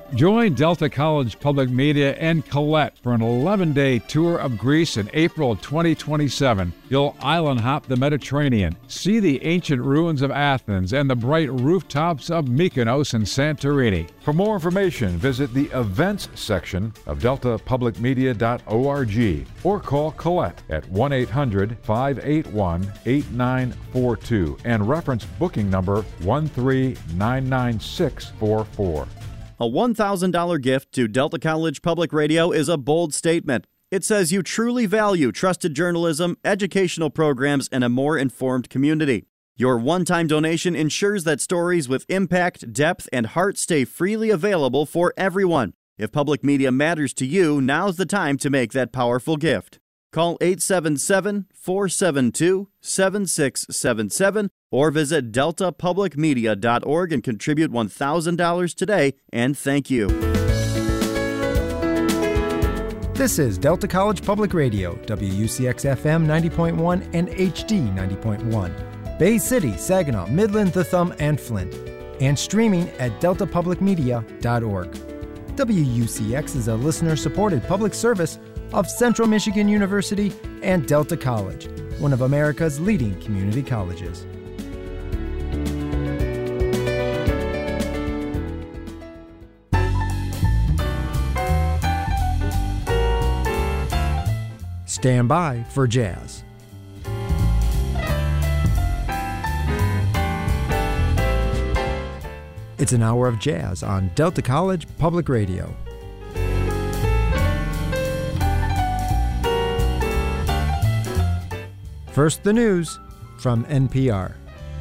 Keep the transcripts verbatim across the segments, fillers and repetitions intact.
Join Delta College Public Media and Colette for an eleven-day tour of Greece in April twenty twenty-seven. You'll island hop the Mediterranean, see the ancient ruins of Athens and the bright rooftops of Mykonos and Santorini. For more information, visit the events section of delta public media dot org or call Colette at one eight hundred, five eight one, eight nine four two and reference booking number one three nine nine six four four. A one thousand dollars gift to Delta College Public Radio is a bold statement. It says you truly value trusted journalism, educational programs, and a more informed community. Your one-time donation ensures that stories with impact, depth, and heart stay freely available for everyone. If public media matters to you, now's the time to make that powerful gift. Call eight seven seven, four seven two, seven six seven seven or visit delta public media dot org and contribute one thousand dollars today, and thank you. This is Delta College Public Radio, W U C X F M ninety point one and H D ninety point one. Bay City, Saginaw, Midland, The Thumb, and Flint. And streaming at delta public media dot org. W U C X is a listener-supported public service of Central Michigan University and Delta College, one of America's leading community colleges. Stand by for jazz. It's an hour of jazz on Delta College Public Radio. First, the news from N P R.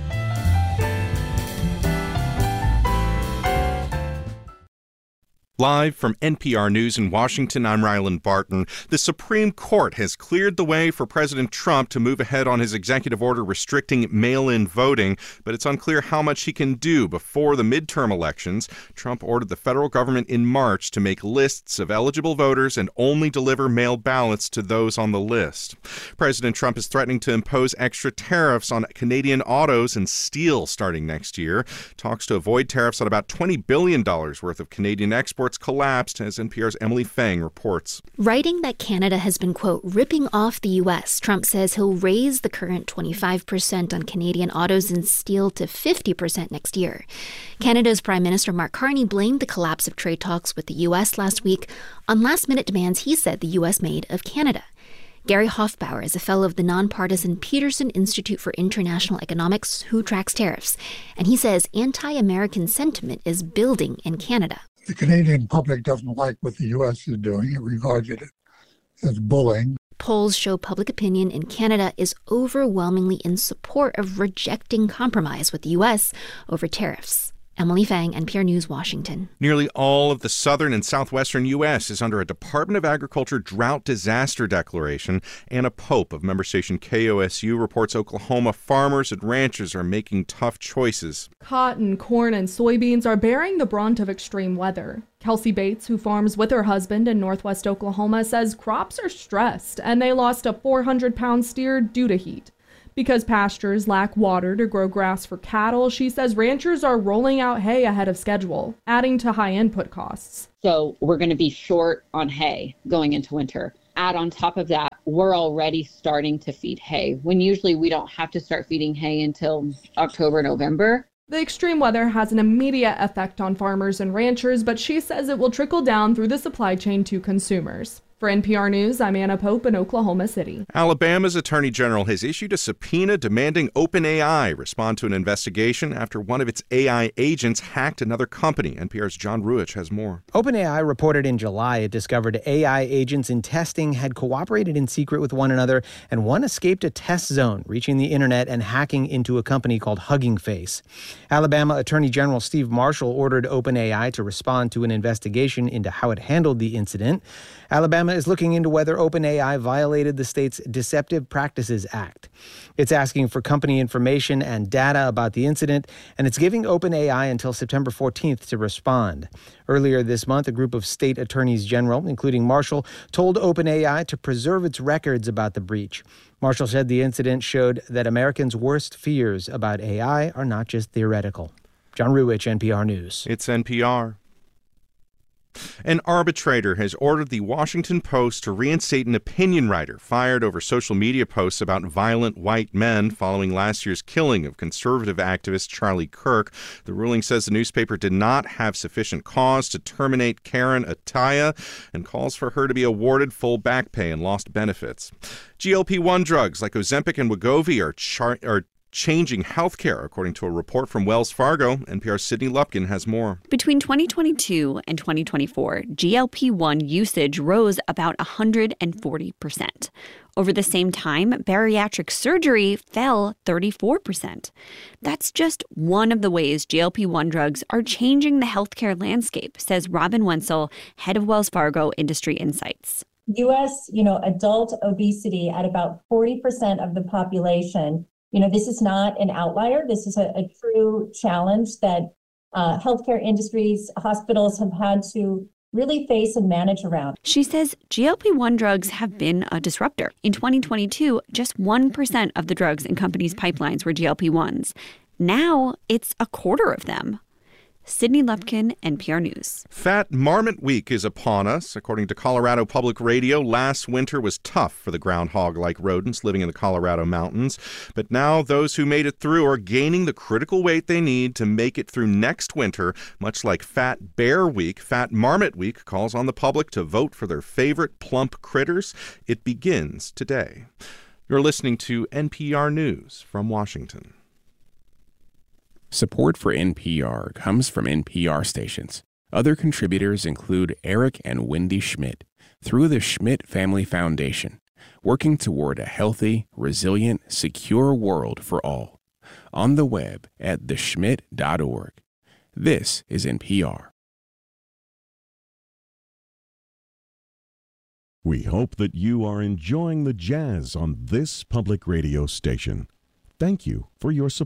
Live from N P R News in Washington, I'm Ryland Barton. The Supreme Court has cleared the way for President Trump to move ahead on his executive order restricting mail-in voting, but it's unclear how much he can do before the midterm elections. Trump ordered the federal government in March to make lists of eligible voters and only deliver mail ballots to those on the list. President Trump is threatening to impose extra tariffs on Canadian autos and steel starting next year. Talks to avoid tariffs on about twenty billion dollars worth of Canadian exports collapsed, as N P R's Emily Fang reports. Writing that Canada has been, quote, ripping off the U S, Trump says he'll raise the current twenty-five percent on Canadian autos and steel to fifty percent next year. Canada's Prime Minister Mark Carney blamed the collapse of trade talks with the U S last week on last-minute demands he said the U S made of Canada. Gary Hofbauer is a fellow of the nonpartisan Peterson Institute for International Economics who tracks tariffs, and he says anti-American sentiment is building in Canada. The Canadian public doesn't like what the U S is doing. It regards it as bullying. Polls show public opinion in Canada is overwhelmingly in support of rejecting compromise with the U S over tariffs. Emily Fang, N P R News, Washington. Nearly all of the southern and southwestern U S is under a Department of Agriculture drought disaster declaration. Anna Pope of member station K O S U reports Oklahoma farmers and ranchers are making tough choices. Cotton, corn, and soybeans are bearing the brunt of extreme weather. Kelsey Bates, who farms with her husband in northwest Oklahoma, says crops are stressed and they lost a four hundred pound steer due to heat. Because pastures lack water to grow grass for cattle, she says ranchers are rolling out hay ahead of schedule, adding to high input costs. So we're going to be short on hay going into winter. Add on top of that, we're already starting to feed hay, when usually we don't have to start feeding hay until October, November. The extreme weather has an immediate effect on farmers and ranchers, but she says it will trickle down through the supply chain to consumers. For N P R News, I'm Anna Pope in Oklahoma City. Alabama's Attorney General has issued a subpoena demanding OpenAI respond to an investigation after one of its A I agents hacked another company. N P R's John Ruich has more. OpenAI reported in July it discovered A I agents in testing had cooperated in secret with one another, and one escaped a test zone, reaching the internet and hacking into a company called Hugging Face. Alabama Attorney General Steve Marshall ordered OpenAI to respond to an investigation into how it handled the incident. Alabama is looking into whether OpenAI violated the state's Deceptive Practices Act. It's asking for company information and data about the incident, and it's giving OpenAI until September fourteenth to respond. Earlier this month, a group of state attorneys general, including Marshall, told OpenAI to preserve its records about the breach. Marshall said the incident showed that Americans' worst fears about A I are not just theoretical. John Ruich, N P R News. It's N P R. An arbitrator has ordered the Washington Post to reinstate an opinion writer fired over social media posts about violent white men following last year's killing of conservative activist Charlie Kirk. The ruling says the newspaper did not have sufficient cause to terminate Karen Attiah and calls for her to be awarded full back pay and lost benefits. G L P one drugs like Ozempic and Wegovy are, char- are changing healthcare, according to a report from Wells Fargo. N P R's Sydney Lupkin has more. Between twenty twenty-two and twenty twenty-four, G L P one usage rose about one hundred forty percent. Over the same time, bariatric surgery fell thirty-four percent. That's just one of the ways G L P one drugs are changing the healthcare landscape, says Robin Wenzel, head of Wells Fargo Industry Insights. U S, you know, adult obesity at about forty percent of the population. You know, this is not an outlier. This is a, a true challenge that uh, healthcare industries, hospitals have had to really face and manage around. She says G L P one drugs have been a disruptor. In twenty twenty-two, just one percent of the drugs in companies' pipelines were G L P ones. Now it's a quarter of them. Sydney Lupkin, N P R News. Fat Marmot Week is upon us. According to Colorado Public Radio, last winter was tough for the groundhog-like rodents living in the Colorado mountains. But now those who made it through are gaining the critical weight they need to make it through next winter. Much like Fat Bear Week, Fat Marmot Week calls on the public to vote for their favorite plump critters. It begins today. You're listening to N P R News from Washington. Support for N P R comes from N P R stations. Other contributors include Eric and Wendy Schmidt through the Schmidt Family Foundation, working toward a healthy, resilient, secure world for all. On the web at the schmidt dot org. This is N P R. We hope that you are enjoying the jazz on this public radio station. Thank you for your support.